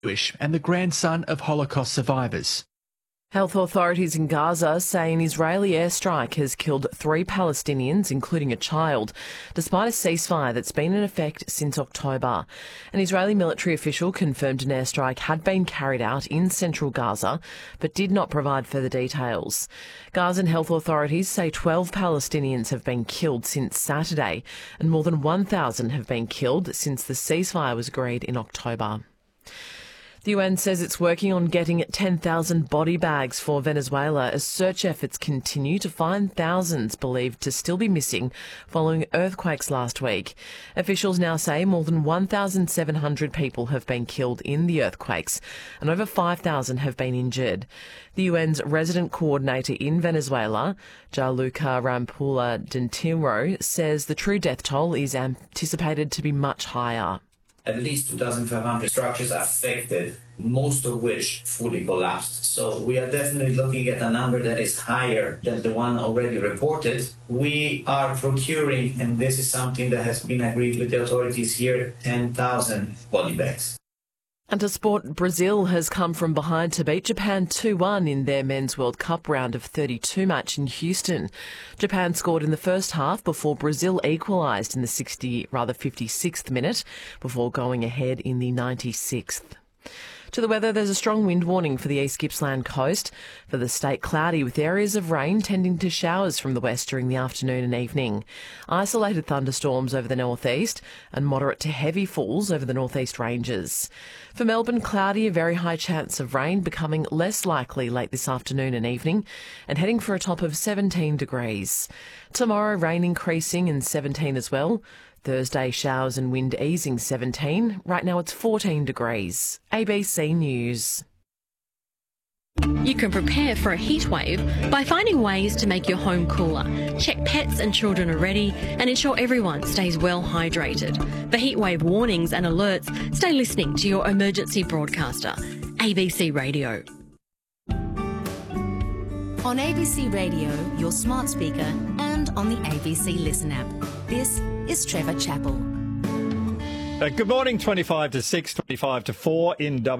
Jewish and the grandson of Holocaust survivors. Health authorities in Gaza say an Israeli airstrike has killed 3 Palestinians, including a child, despite a ceasefire that's been in effect since October. An Israeli military official confirmed an airstrike had been carried out in central Gaza, but did not provide further details. Gazan health authorities say 12 Palestinians have been killed since Saturday, and more than 1,000 have been killed since the ceasefire was agreed in October. The UN says it's working on getting 10,000 body bags for Venezuela as search efforts continue to find thousands believed to still be missing following earthquakes last week. Officials now say more than 1,700 people have been killed in the earthquakes and over 5,000 have been injured. The UN's resident coordinator in Venezuela, Gianluca Rampula Dentiro, says the true death toll is anticipated to be much higher. At least 2,500 structures affected, most of which fully collapsed. So we are definitely looking at a number that is higher than the one already reported. We are procuring, and this is something that has been agreed with the authorities here, 10,000 body bags. And to sport, Brazil has come from behind to beat Japan 2-1 in their Men's World Cup round of 32 match in Houston. Japan scored in the first half before Brazil equalised in the 56th minute before going ahead in the 96th. To the weather, there's a strong wind warning for the East Gippsland coast. For the state, cloudy with areas of rain tending to showers from the west during the afternoon and evening. Isolated thunderstorms over the northeast and moderate to heavy falls over the northeast ranges. For Melbourne, cloudy, a very high chance of rain, becoming less likely late this afternoon and evening, and heading for a top of 17 degrees. Tomorrow, rain increasing and 17 as well. Thursday, showers and wind easing 17. Right now it's 14 degrees. ABC News. You can prepare for a heat wave by finding ways to make your home cooler. Check pets and children are ready and ensure everyone stays well hydrated. For heat wave warnings and alerts, stay listening to your emergency broadcaster. ABC Radio. On ABC Radio, your smart speaker, and on the ABC Listen app. This is Trevor Chappell. Good morning, 25 to 6, 25 to 4 in